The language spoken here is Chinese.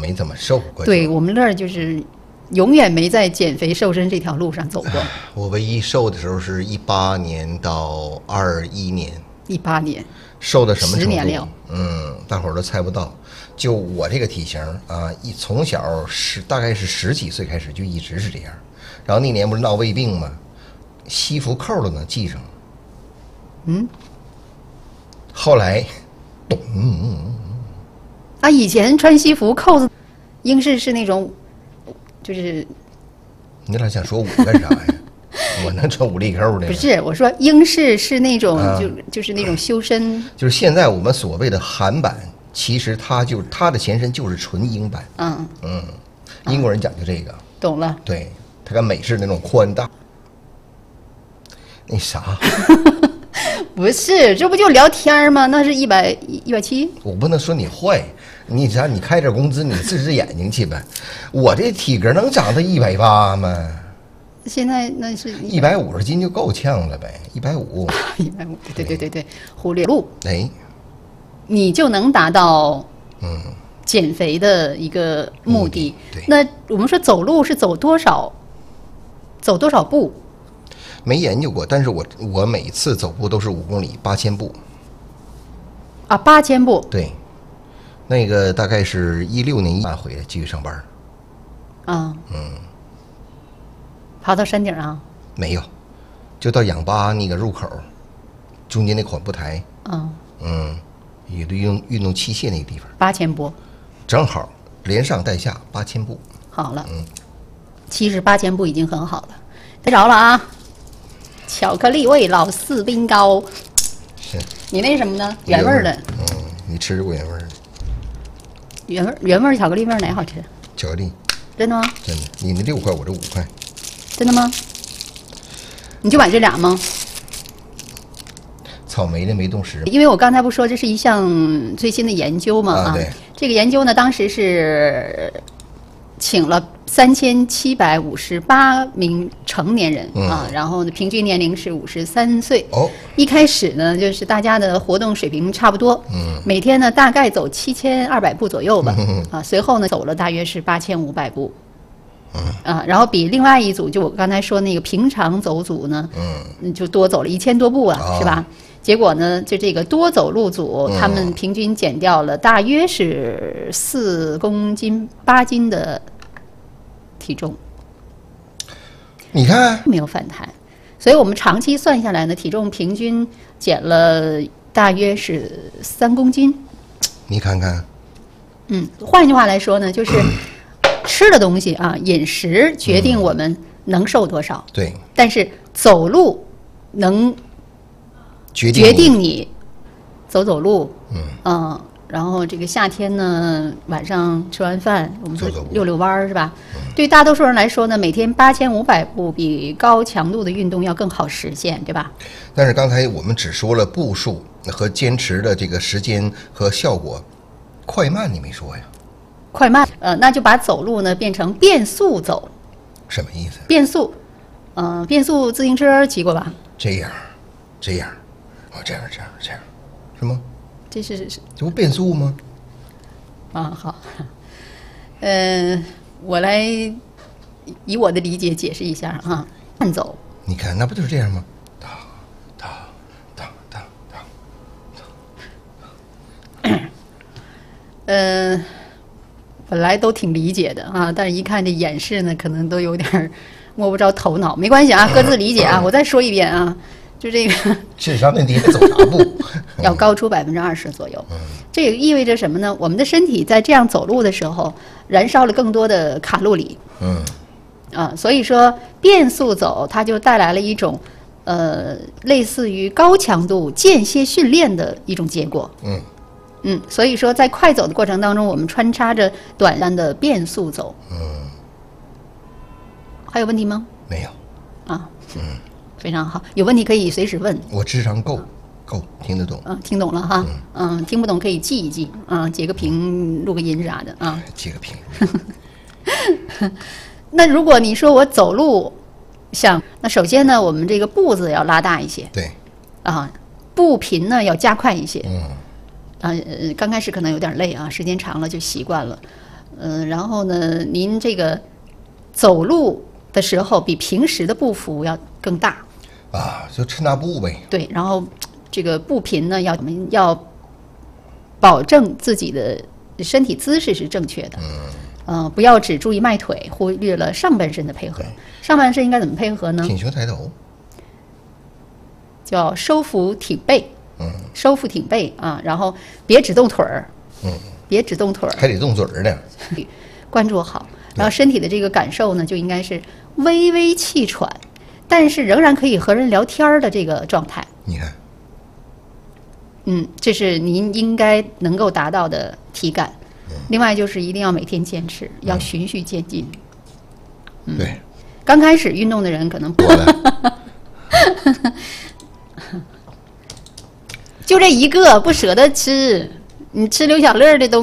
没怎么瘦过。 对，我们那儿就是永远没在减肥瘦身这条路上走过。 我唯一瘦的时候是18年到21年。 18年。 瘦到什么程度？10 年了。 大伙儿都猜不到。就我这个体型啊，从小大概是10几岁开始就一直是这样。然后那年不是闹胃病吗？西服扣都能系上。后来， 以前穿西服扣子，英式是那种，就是。 你俩想说我干啥呀？我能穿5粒扣的？ 不是，我说英式是那种就是那种修身。 就是现在我们所谓的韩版，其实它的前身就是纯英版。英国人讲究这个。 懂了。 对，它跟美式那种宽大。那啥。 不是，这不就聊天吗？那是170。 我不能说你坏，你开点工资，你自制眼睛去呗。我这体格能长到180吗？ 现在那是 150斤就够呛了呗，150。 150，对，忽略路， 你就能达到减肥的一个目的。 对， 那我们说走路是走多少步？ 没研究过，但是我每次走步都是5公里，8000步。 8000步。 对，那个大概是16年1回来继续上班。 爬到山顶啊？ 没有，就到氧吧那个入口，中间那缓步台。有的运动器械那个地方。 8000步， 正好连上带下8000步。 好了。其实8000步已经很好了。得着了啊！巧克力味老四冰糕。 是。 你那什么呢？原味的。 你吃过原味的？ 原味巧克力味哪好吃？ 巧克力。 真的吗？ 真的，你那6块，我这5块。 真的吗？你就买这俩吗？ 草莓的没冻实。 因为我刚才不说这是一项最新的研究嘛对。 这个研究呢，当时是请了3758名成年人然后呢，平均年龄是53岁。一开始呢，就是大家的活动水平差不多。每天呢大概走7200步左右吧。随后呢走了大约是8500步。然后比另外一组，就我刚才说那个平常走组呢，就多走了1000多步是吧？结果呢，就这个多走路组，他们平均减掉了大约是4公斤8斤的体重。 你看没有反弹，所以我们长期算下来呢，体重平均减了大约是3公斤。 你看看。 换句话来说呢，就是吃的东西饮食决定我们能瘦多少。 对。 但是走路能决定你走路。然后这个夏天呢，晚上吃完饭，我们说溜弯是吧？对大多数人来说呢，每天8500步比高强度的运动要更好实现，对吧？ 但是刚才我们只说了步数和坚持的这个时间和效果，快慢你没说呀？ 快慢，那就把走路呢变成变速走。 什么意思？ 变速，变速自行车骑过吧？ 这样，这样，是吗？ 这不变速吗？ 好，我来以我的理解解释一下慢走。 你看，那不就是这样吗？ 本来都挺理解的但是一看这演示呢，可能都有点摸不着头脑。没关系各自理解我再说一遍就这个智商问题还走啥步？ 要高出20%左右。这也意味着什么呢？我们的身体在这样走路的时候，燃烧了更多的卡路里。所以说变速走它就带来了一种类似于高强度间歇训练的一种结果。所以说在快走的过程当中，我们穿插着短暂的变速走。还有问题吗？ 没有。 非常好，有问题可以随时问。 我智商够，听得懂。 听懂了哈。听不懂可以记一记截个屏录个音啥的记个屏。 那如果你说我走路那首先呢，我们这个步子要拉大一些。 对。 步频呢要加快一些。刚开始可能有点累时间长了就习惯了。 然后呢，您这个走路的时候比平时的步幅要更大啊，就抻大步呗。 对，然后这个步频呢，要保证自己的身体姿势是正确的。不要只注意迈腿，忽略了上半身的配合。上半身应该怎么配合呢？ 挺胸抬头， 叫收腹挺背。收腹挺背啊，然后别只动腿儿。别只动腿儿， 还得动嘴儿呢。 关注好，然后身体的这个感受呢，就应该是微微气喘，但是仍然可以和人聊天的这个状态。 你看， 这是您应该能够达到的体感。另外就是一定要每天坚持，要循序渐进。 对， 刚开始运动的人可能就这一个不舍得吃，你吃刘小乐的都。